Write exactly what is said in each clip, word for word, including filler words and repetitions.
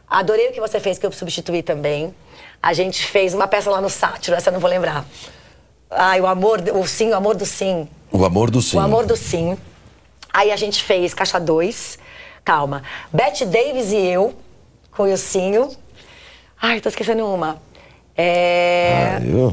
Adorei o que você fez, que eu substituí também. A gente fez uma peça lá no Sátiro, essa eu não vou lembrar. Ai, o amor, o sim, o amor do sim. O amor do sim. O amor do sim. Aí a gente fez Caixa dois. Calma. Bette Davis e eu, com o Ilcinho. Ai, tô esquecendo uma. É... Ah, eu?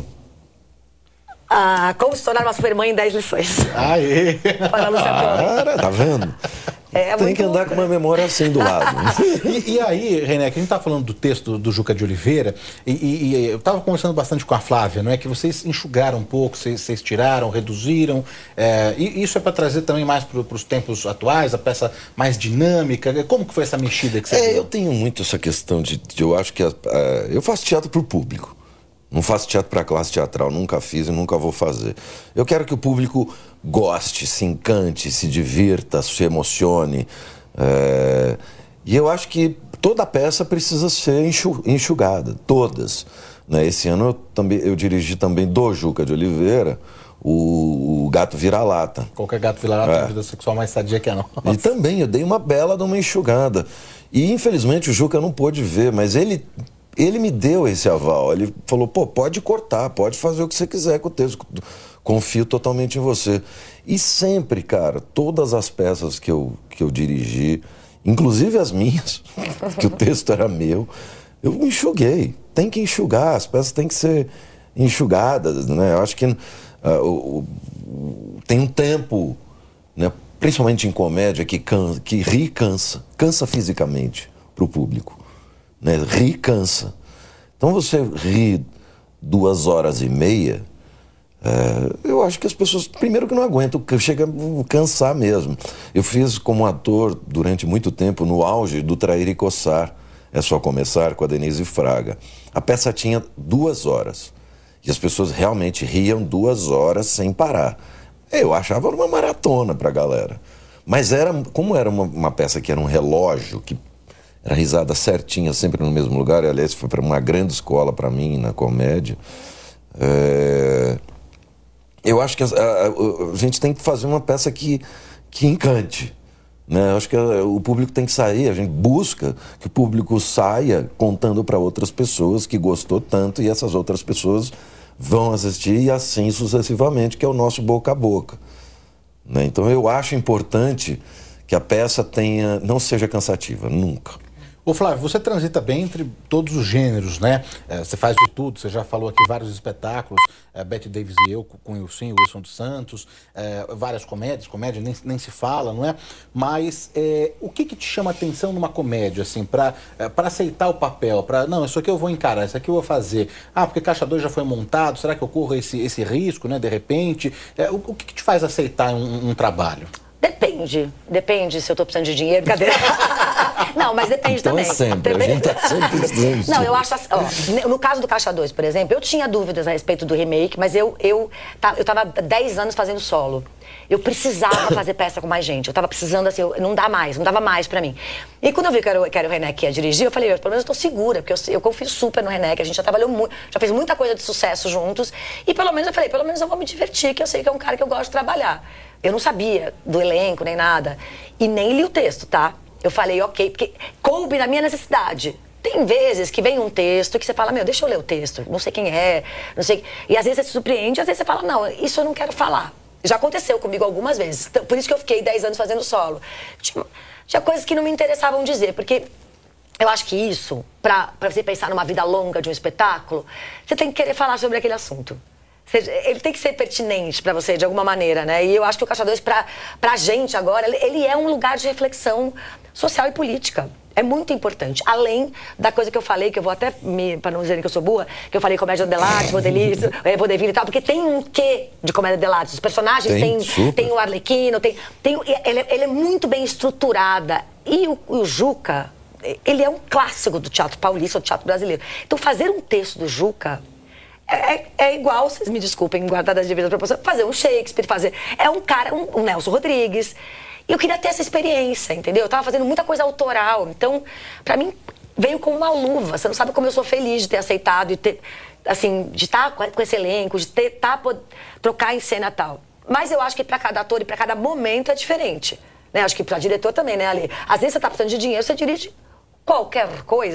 Ah, como se tornar uma supermãe em dez lições. Aê! Para a Lúcia Cara, tá vendo? É, Tem muito que andar louco, com uma memória assim do lado. E, e aí, René, que a gente tá falando do texto do Juca de Oliveira, e, e, e eu tava conversando bastante com a Flávia, não é? Que vocês enxugaram um pouco, vocês, vocês tiraram, reduziram, é, e isso é para trazer também mais para os tempos atuais, a peça mais dinâmica. Como que foi essa mexida que você É, deu? eu tenho muito essa questão de, de eu acho que a, a, eu faço teatro pro público. Não faço teatro para classe teatral, nunca fiz e nunca vou fazer. Eu quero que o público goste, se encante, se divirta, se emocione. É... E eu acho que toda peça precisa ser enxu- enxugada, todas. Né? Esse ano eu, também, eu dirigi também do Juca de Oliveira o, o Gato Vira-Lata. Qualquer gato vira-lata É. tem vida sexual mais sadia que a nossa. E também eu dei uma bela de uma enxugada. E infelizmente o Juca não pôde ver, mas ele... Ele me deu esse aval, ele falou, pô, pode cortar, pode fazer o que você quiser com o texto, confio totalmente em você. E sempre, cara, todas as peças que eu, que eu dirigi, inclusive as minhas, que o texto era meu, eu enxuguei. Tem que enxugar, as peças têm que ser enxugadas, né? Eu acho que uh, o, o, tem um tempo, né, principalmente em comédia, que, can, que ri cansa, cansa fisicamente pro público. Né? Rir cansa. Então você ri duas horas e meia, é, eu acho que as pessoas, primeiro que não aguentam, chega a cansar mesmo. Eu fiz como ator durante muito tempo no auge do Trair e Coçar, É Só Começar, com a Denise Fraga. A peça tinha duas horas e as pessoas realmente riam duas horas sem parar. Eu achava uma maratona pra galera, mas era, como era uma, uma peça que era um relógio, que era risada certinha, sempre no mesmo lugar. E, aliás, foi para uma grande escola para mim, na comédia. É... Eu acho que a, a, a gente tem que fazer uma peça que, que encante. Né? Eu acho que a, o público tem que sair, a gente busca que o público saia contando para outras pessoas que gostou tanto, e essas outras pessoas vão assistir, e assim sucessivamente, que é o nosso boca a boca. Né? Então eu acho importante que a peça tenha, não seja cansativa, nunca. Ô Flávio, você transita bem entre todos os gêneros, né? É, você faz de tudo, você já falou aqui vários espetáculos, é, Bette Davis e eu, com o Ilcinho, o Wilson dos Santos, é, várias comédias, comédia nem, nem se fala, não é? Mas é, o que que te chama a atenção numa comédia, assim, para é, para aceitar o papel, para, não, isso aqui eu vou encarar, isso aqui eu vou fazer. Ah, porque Caixa dois já foi montado, será que eu corro esse, esse risco, né, de repente? É, o, o que que te faz aceitar um, um trabalho? Depende. Depende se eu tô precisando de dinheiro, cadê? Não, mas depende então também. É sempre, a gente tá sempre precisando. Não, eu acho assim, ó, no caso do Caixa dois, por exemplo, eu tinha dúvidas a respeito do remake, mas eu, eu, eu tava dez anos fazendo solo. Eu precisava fazer peça com mais gente. Eu tava precisando, assim, eu, não dá mais, não dava mais pra mim. E quando eu vi que era, que era o René que ia dirigir, eu falei, pelo menos eu tô segura, porque eu, eu confio super no René, que a gente já trabalhou muito, já fez muita coisa de sucesso juntos. E pelo menos eu falei, pelo menos eu vou me divertir, que eu sei que é um cara que eu gosto de trabalhar. Eu não sabia do elenco, nem nada. E nem li o texto, tá? Eu falei, ok, porque coube na minha necessidade. Tem vezes que vem um texto que você fala, meu, deixa eu ler o texto, não sei quem é, não sei... E às vezes você se surpreende, às vezes você fala, não, isso eu não quero falar. Já aconteceu comigo algumas vezes, por isso que eu fiquei dez anos fazendo solo. Tinha, tinha coisas que não me interessavam dizer, porque eu acho que isso, pra, pra você pensar numa vida longa de um espetáculo, você tem que querer falar sobre aquele assunto. Seja, ele tem que ser pertinente pra você de alguma maneira, né? E eu acho que o Caixa dois, pra, pra gente agora, ele, ele é um lugar de reflexão social e política. É muito importante. Além da coisa que eu falei, que eu vou até, me, pra não dizerem que eu sou boa, que eu falei comédia dell'arte, vaudeville, é, vaudeville e tal, porque tem um quê de comédia dell'arte. Os personagens tem, têm tem o Arlequino, tem, tem, ele, ele é muito bem estruturada. E o, o Juca, ele é um clássico do teatro paulista, do teatro brasileiro. Então fazer um texto do Juca É, é igual, vocês me desculpem, guardar as devidas proporções, fazer um Shakespeare, fazer... É um cara, um, um Nelson Rodrigues. E eu queria ter essa experiência, entendeu? Eu tava fazendo muita coisa autoral. Então, pra mim, veio como uma luva. Você não sabe como eu sou feliz de ter aceitado e ter, assim, de estar com esse elenco, de ter, tá, trocar em cena e tal. Mas eu acho que pra cada ator e pra cada momento é diferente. Né? Acho que pra diretor também, né, Ali? Às vezes você tá precisando de dinheiro, você dirige qualquer coisa.